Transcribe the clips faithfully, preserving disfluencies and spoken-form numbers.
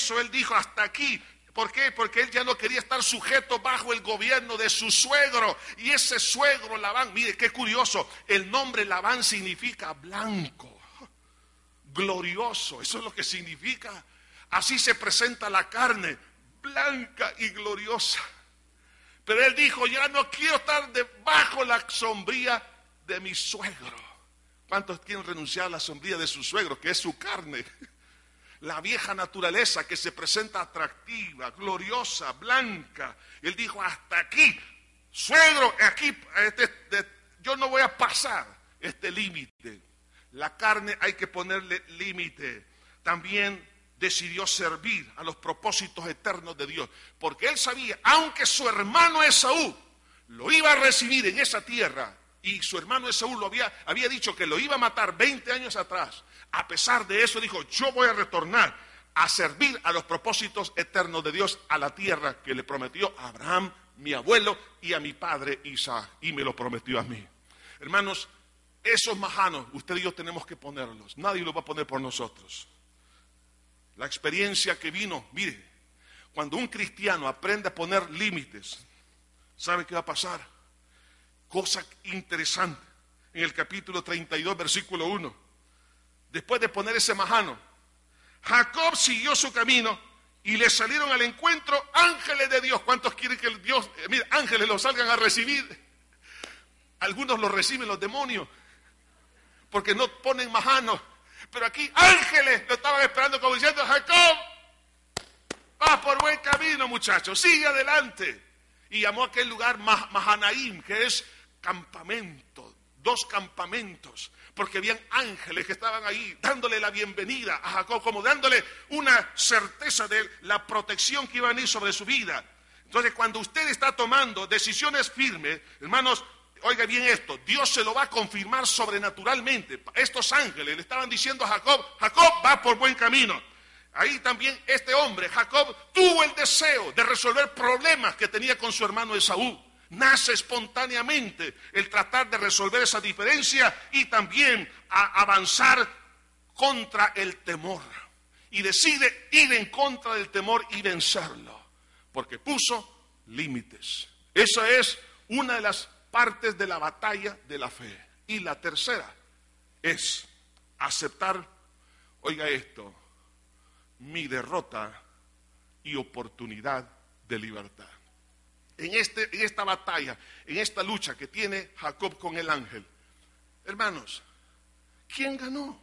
eso él dijo hasta aquí. ¿Por qué? Porque él ya no quería estar sujeto bajo el gobierno de su suegro. Y ese suegro Labán, mire qué curioso, el nombre Labán significa blanco, glorioso. Eso es lo que significa. Así se presenta la carne, blanca y gloriosa. Pero él dijo, ya no quiero estar debajo la sombría de mi suegro. ¿Cuántos quieren renunciar a la sombría de su suegro, que es su carne? La vieja naturaleza que se presenta atractiva, gloriosa, blanca. Él dijo, hasta aquí, suegro, aquí, este, este, yo no voy a pasar este límite. La carne hay que ponerle límite. También decidió servir a los propósitos eternos de Dios, porque él sabía, aunque su hermano Esaú lo iba a recibir en esa tierra, y su hermano Esaú lo había, había dicho que lo iba a matar veinte años atrás, a pesar de eso dijo, yo voy a retornar a servir a los propósitos eternos de Dios, a la tierra que le prometió a Abraham, mi abuelo, y a mi padre Isaac, y me lo prometió a mí. Hermanos, esos majanos, usted y yo tenemos que ponerlos, nadie los va a poner por nosotros. La experiencia que vino, mire, cuando un cristiano aprende a poner límites, ¿sabe qué va a pasar? Cosa interesante, en el capítulo treinta y dos, versículo uno, después de poner ese majano, Jacob siguió su camino y le salieron al encuentro ángeles de Dios. ¿Cuántos quieren que Dios, eh, mire, ángeles los salgan a recibir? Algunos los reciben los demonios, porque no ponen majanos. Pero aquí ángeles lo estaban esperando como diciendo, Jacob, vas por buen camino, muchachos, sigue adelante. Y llamó a aquel lugar Mahanaim, que es campamento, dos campamentos, porque habían ángeles que estaban ahí dándole la bienvenida a Jacob, como dándole una certeza de la protección que iba a venir sobre su vida. Entonces, cuando usted está tomando decisiones firmes, hermanos, oiga bien esto, Dios se lo va a confirmar sobrenaturalmente. Estos ángeles le estaban diciendo a Jacob, Jacob va por buen camino. Ahí también este hombre, Jacob, tuvo el deseo de resolver problemas que tenía con su hermano Esaú. Nace espontáneamente el tratar de resolver esa diferencia y también a avanzar contra el temor. Y decide ir en contra del temor y vencerlo, porque puso límites. Esa es una de las partes de la batalla de la fe. Y la tercera es aceptar, oiga esto, mi derrota y oportunidad de libertad. En, este, en esta batalla, en esta lucha que tiene Jacob con el ángel, hermanos, ¿quién ganó?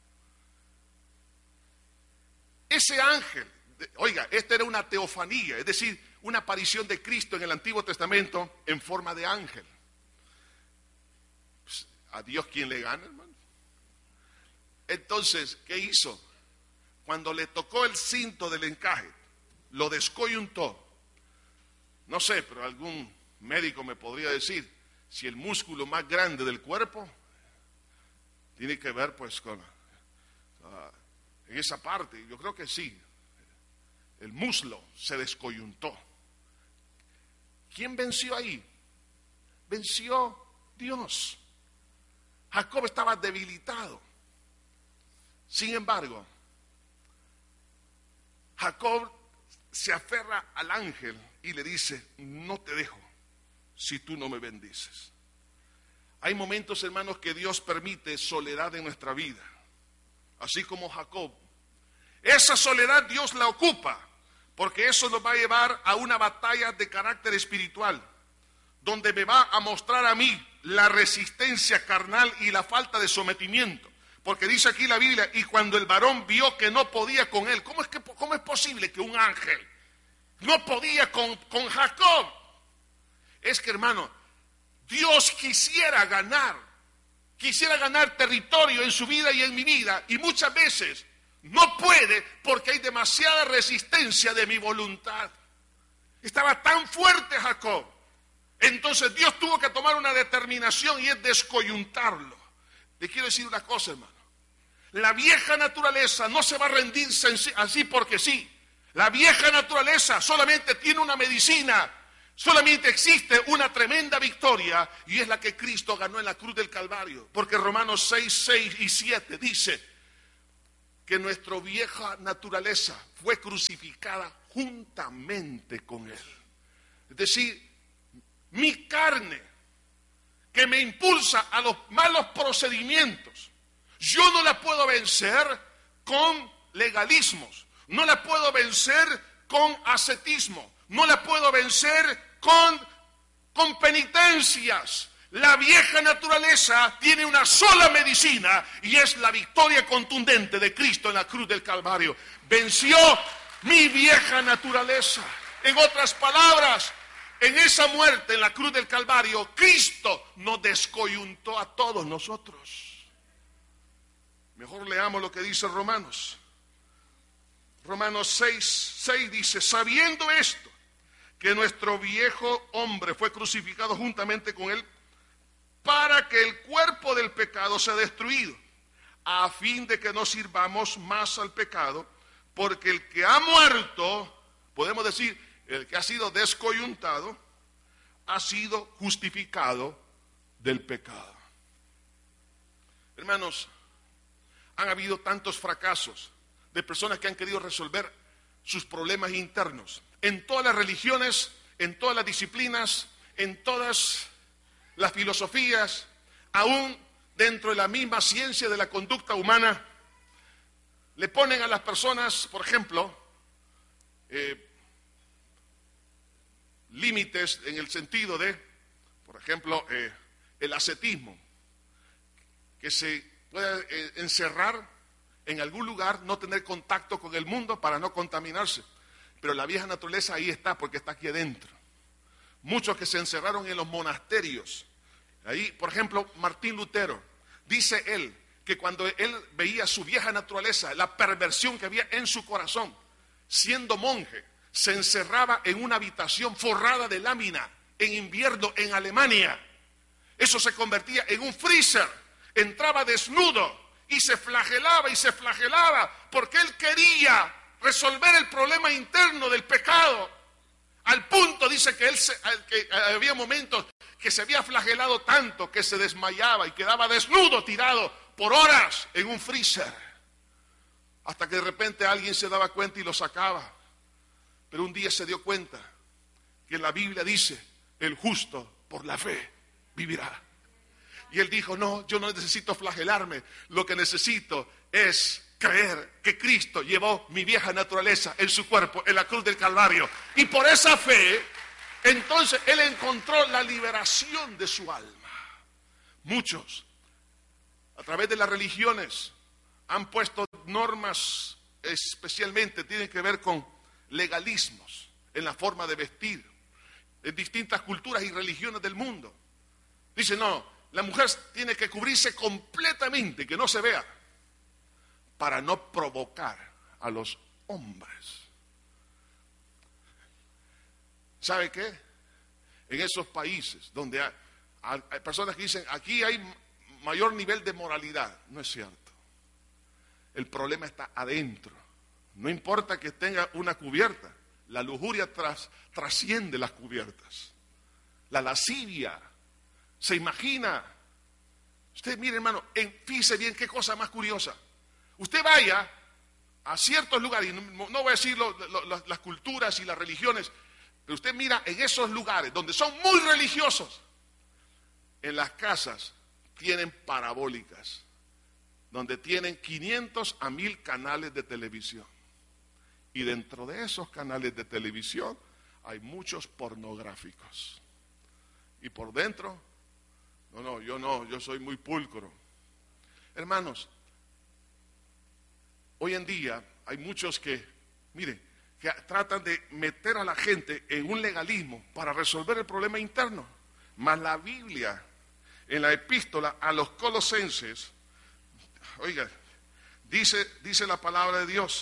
Ese ángel, oiga, esta era una teofanía, es decir, una aparición de Cristo en el Antiguo Testamento en forma de ángel. Pues, ¿a Dios quién le gana, hermano? Entonces, ¿qué hizo? Cuando le tocó el cinto del encaje, lo descoyuntó. No sé, pero algún médico me podría decir si el músculo más grande del cuerpo tiene que ver pues con uh, en esa parte. Yo creo que sí. El muslo se descoyuntó. ¿Quién venció ahí? Venció Dios. Jacob estaba debilitado. Sin embargo, Jacob se aferra al ángel y le dice, no te dejo si tú no me bendices. Hay momentos, hermanos, que Dios permite soledad en nuestra vida, así como Jacob. Esa soledad Dios la ocupa, porque eso nos va a llevar a una batalla de carácter espiritual, donde me va a mostrar a mí la resistencia carnal y la falta de sometimiento. Porque dice aquí la Biblia, y cuando el varón vio que no podía con él, ¿cómo es, que, cómo es posible que un ángel no podía con, con Jacob? Es que, hermano, Dios quisiera ganar, quisiera ganar territorio en su vida y en mi vida, y muchas veces no puede porque hay demasiada resistencia de mi voluntad. Estaba tan fuerte Jacob. Entonces Dios tuvo que tomar una determinación y es descoyuntarlo. Le quiero decir una cosa, hermano. La vieja naturaleza no se va a rendir así porque sí. La vieja naturaleza solamente tiene una medicina. Solamente existe una tremenda victoria y es la que Cristo ganó en la cruz del Calvario. Porque Romanos seis, seis y siete dice que nuestra vieja naturaleza fue crucificada juntamente con Él. Es decir, mi carne que me impulsa a los malos procedimientos, yo no la puedo vencer con legalismos, no la puedo vencer con ascetismo, no la puedo vencer con, con penitencias. La vieja naturaleza tiene una sola medicina y es la victoria contundente de Cristo en la cruz del Calvario. Venció mi vieja naturaleza. En otras palabras, en esa muerte en la cruz del Calvario, Cristo nos descoyuntó a todos nosotros. Mejor leamos lo que dice Romanos. Romanos seis, seis dice, sabiendo esto, que nuestro viejo hombre fue crucificado juntamente con Él, para que el cuerpo del pecado sea destruido, a fin de que no sirvamos más al pecado, porque el que ha muerto, podemos decir, el que ha sido descoyuntado, ha sido justificado del pecado. Hermanos, han habido tantos fracasos de personas que han querido resolver sus problemas internos, en todas las religiones, en todas las disciplinas, en todas las filosofías, aún dentro de la misma ciencia de la conducta humana, le ponen a las personas, por ejemplo, eh, límites en el sentido de, por ejemplo, eh, el ascetismo, que se puede eh, encerrar en algún lugar, no tener contacto con el mundo para no contaminarse, pero la vieja naturaleza ahí está porque está aquí adentro. Muchos que se encerraron en los monasterios. Ahí, por ejemplo, Martín Lutero, dice él que cuando él veía su vieja naturaleza, la perversión que había en su corazón, siendo monje, se encerraba en una habitación forrada de lámina en invierno en Alemania. Eso se convertía en un freezer, entraba desnudo y se flagelaba y se flagelaba porque él quería resolver el problema interno del pecado. Al punto, dice que él se, que había momentos que se había flagelado tanto que se desmayaba y quedaba desnudo, tirado por horas en un freezer. Hasta que de repente alguien se daba cuenta y lo sacaba. Pero un día se dio cuenta que la Biblia dice, el justo por la fe vivirá. Y él dijo, no, yo no necesito flagelarme, lo que necesito es creer que Cristo llevó mi vieja naturaleza en su cuerpo, en la cruz del Calvario. Y por esa fe, entonces él encontró la liberación de su alma. Muchos, a través de las religiones, han puesto normas, especialmente tienen que ver con legalismos en la forma de vestir, en distintas culturas y religiones del mundo. Dice, no, la mujer tiene que cubrirse completamente, que no se vea, para no provocar a los hombres. ¿Sabe qué? En esos países donde hay, hay personas que dicen, aquí hay mayor nivel de moralidad, no es cierto. El problema está adentro. No importa que tenga una cubierta, la lujuria tras, trasciende las cubiertas. La lascivia, se imagina. Usted mire, hermano, en, fíjese bien qué cosa más curiosa. Usted vaya a ciertos lugares, y no, no voy a decir lo, lo, lo, las culturas y las religiones, pero usted mira en esos lugares donde son muy religiosos, en las casas tienen parabólicas, donde tienen quinientos a mil canales de televisión. Y dentro de esos canales de televisión hay muchos pornográficos. Y por dentro, no, no, yo no, yo soy muy pulcro. Hermanos, hoy en día hay muchos que, mire, que tratan de meter a la gente en un legalismo para resolver el problema interno. Mas la Biblia, en la epístola a los Colosenses, oiga, dice, dice la palabra de Dios.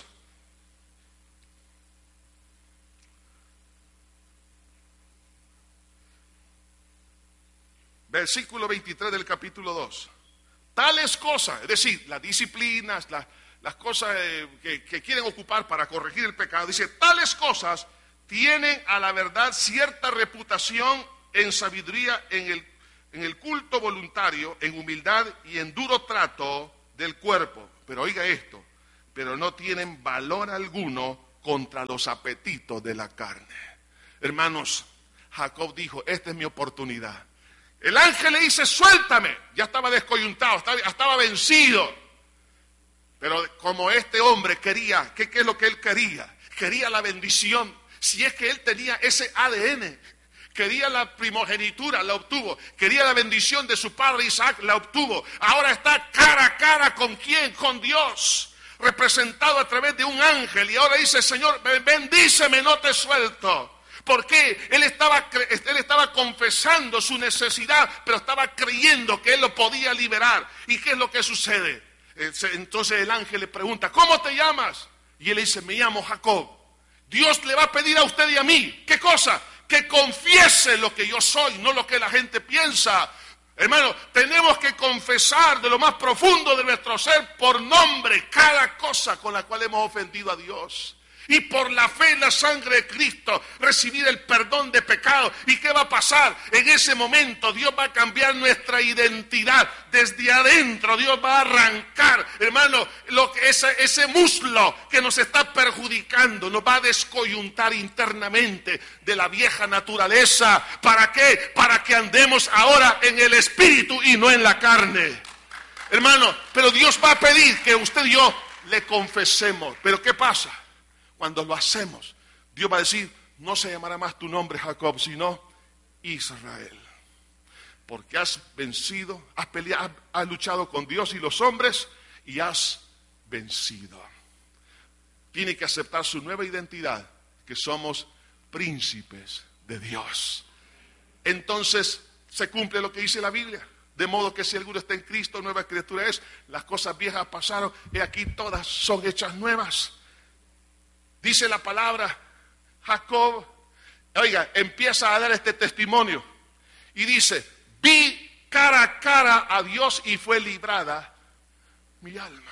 Versículo veintitrés del capítulo dos. Tales cosas, es decir, las disciplinas, las, las cosas eh, que, que quieren ocupar para corregir el pecado, dice, tales cosas tienen a la verdad cierta reputación en sabiduría, en el, en el culto voluntario, en humildad y en duro trato del cuerpo. Pero oiga esto, pero no tienen valor alguno contra los apetitos de la carne. Hermanos, Jacob dijo, esta es mi oportunidad. El ángel le dice, suéltame. Ya estaba descoyuntado, estaba, estaba vencido. Pero como este hombre quería, ¿qué, qué es lo que él quería? Quería la bendición. Si es que él tenía ese A D N, quería la primogenitura, la obtuvo. Quería la bendición de su padre Isaac, la obtuvo. Ahora está cara a cara con quién, con Dios, representado a través de un ángel. Y ahora dice, Señor, bendíceme, no te suelto. ¿Por qué? Él estaba, él estaba confesando su necesidad, pero estaba creyendo que él lo podía liberar. ¿Y qué es lo que sucede? Entonces el ángel le pregunta, ¿cómo te llamas? Y él le dice, me llamo Jacob. Dios le va a pedir a usted y a mí, ¿qué cosa? Que confiese lo que yo soy, no lo que la gente piensa. Hermano, tenemos que confesar de lo más profundo de nuestro ser por nombre cada cosa con la cual hemos ofendido a Dios. Y por la fe en la sangre de Cristo recibir el perdón de pecado. ¿Y qué va a pasar? En ese momento Dios va a cambiar nuestra identidad desde adentro. Dios va a arrancar, hermano, lo que ese, ese muslo que nos está perjudicando, nos va a descoyuntar internamente de la vieja naturaleza. ¿Para qué? Para que andemos ahora en el espíritu y no en la carne. Hermano, pero Dios va a pedir que usted y yo le confesemos. ¿Pero qué pasa? Cuando lo hacemos, Dios va a decir, no se llamará más tu nombre Jacob, sino Israel. Porque has vencido, has peleado, has luchado con Dios y los hombres y has vencido. Tiene que aceptar su nueva identidad, que somos príncipes de Dios. Entonces se cumple lo que dice la Biblia. De modo que si alguno está en Cristo, nueva criatura es. Las cosas viejas pasaron y aquí todas son hechas nuevas. Dice la palabra, Jacob, oiga, empieza a dar este testimonio y dice, vi cara a cara a Dios y fue librada mi alma.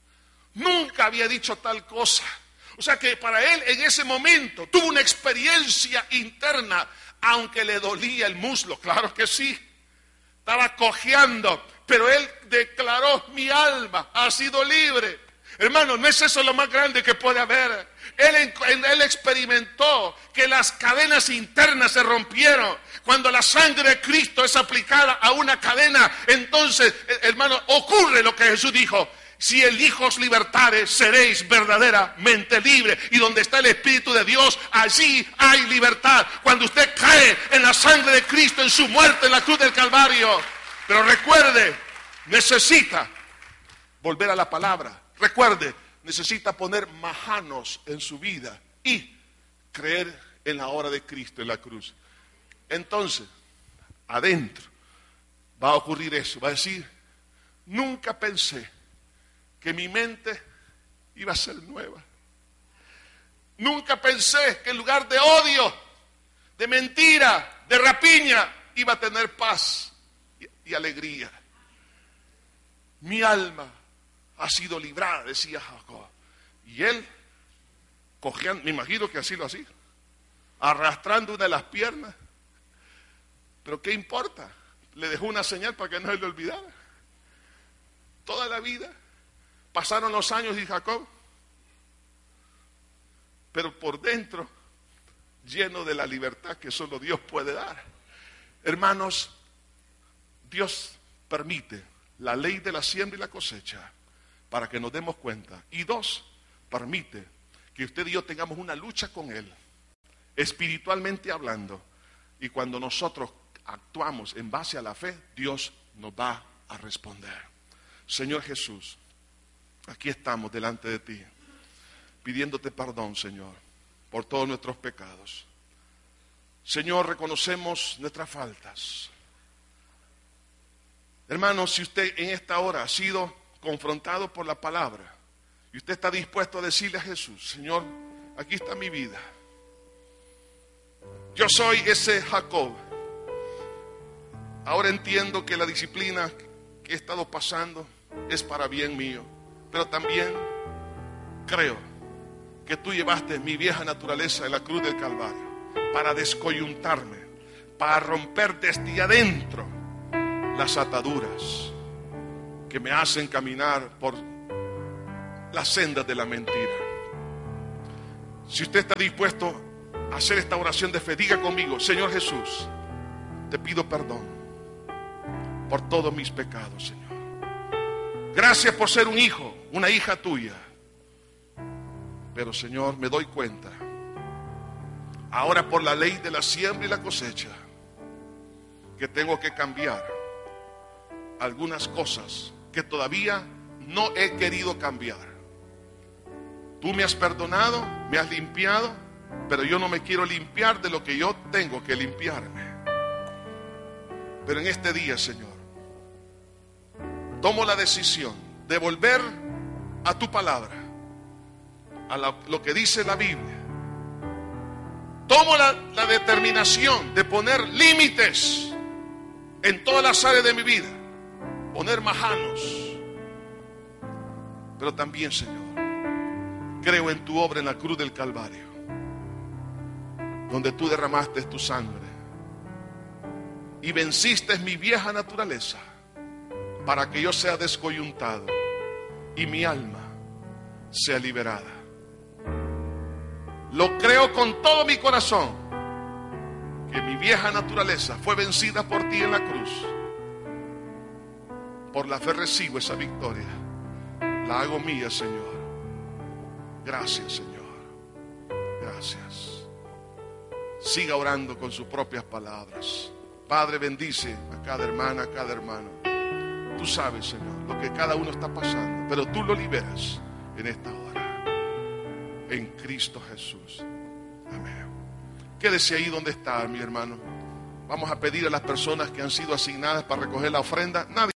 Nunca había dicho tal cosa. O sea que para él en ese momento tuvo una experiencia interna, aunque le dolía el muslo, claro que sí. Estaba cojeando, pero él declaró, mi alma ha sido libre. Hermano, ¿no es eso lo más grande que puede haber? Él, él experimentó que las cadenas internas se rompieron. Cuando la sangre de Cristo es aplicada a una cadena, entonces, hermano, ocurre lo que Jesús dijo. Si el Hijo os libertare, seréis verdaderamente libres. Y donde está el Espíritu de Dios, allí hay libertad. Cuando usted cae en la sangre de Cristo, en su muerte en la cruz del Calvario. Pero recuerde, necesita volver a la palabra. Recuerde, necesita poner manos en su vida y creer en la obra de Cristo en la cruz. Entonces, adentro va a ocurrir eso. Va a decir, nunca pensé que mi mente iba a ser nueva. Nunca pensé que en lugar de odio, de mentira, de rapiña, iba a tener paz y, y alegría. Mi alma ha sido librada, decía Jacob. Y él, cojeando, me imagino que así lo hacía, arrastrando una de las piernas. Pero ¿qué importa? Le dejó una señal para que no se le olvidara. Toda la vida, pasaron los años y Jacob, pero por dentro, lleno de la libertad que solo Dios puede dar. Hermanos, Dios permite la ley de la siembra y la cosecha para que nos demos cuenta. Y dos, permite que usted y yo tengamos una lucha con Él, espiritualmente hablando. Y cuando nosotros actuamos en base a la fe, Dios nos va a responder. Señor Jesús, aquí estamos delante de ti, pidiéndote perdón, Señor, por todos nuestros pecados. Señor, reconocemos nuestras faltas. Hermanos, si usted en esta hora ha sido confrontado por la palabra y usted está dispuesto a decirle a Jesús, Señor, aquí está mi vida. Yo soy ese Jacob. Ahora entiendo que la disciplina que he estado pasando es para bien mío, pero también creo que tú llevaste mi vieja naturaleza en la cruz del Calvario para descoyuntarme, para romper desde adentro las ataduras que me hacen caminar por las sendas de la mentira. Si usted está dispuesto a hacer esta oración de fe, diga conmigo: Señor Jesús, te pido perdón por todos mis pecados, Señor. Gracias por ser un hijo, una hija tuya. Pero, Señor, me doy cuenta, ahora por la ley de la siembra y la cosecha, que tengo que cambiar algunas cosas que todavía no he querido cambiar. Tú me has perdonado, me has limpiado, pero yo no me quiero limpiar de lo que yo tengo que limpiarme. Pero en este día, Señor, tomo la decisión de volver a tu palabra, a la, lo que dice la Biblia. Tomo la, la determinación de poner límites en todas las áreas de mi vida, poner majanos. Pero también, Señor, creo en tu obra en la cruz del Calvario, donde tú derramaste tu sangre y venciste mi vieja naturaleza para que yo sea descoyuntado y mi alma sea liberada. Lo creo con todo mi corazón, que mi vieja naturaleza fue vencida por ti en la cruz. Por la fe recibo esa victoria. La hago mía, Señor. Gracias, Señor. Gracias. Siga orando con sus propias palabras. Padre, bendice a cada hermana, a cada hermano. Tú sabes, Señor, lo que cada uno está pasando, pero tú lo liberas en esta hora. En Cristo Jesús. Amén. Quédese ahí donde está, mi hermano. Vamos a pedir a las personas que han sido asignadas para recoger la ofrenda. Nadie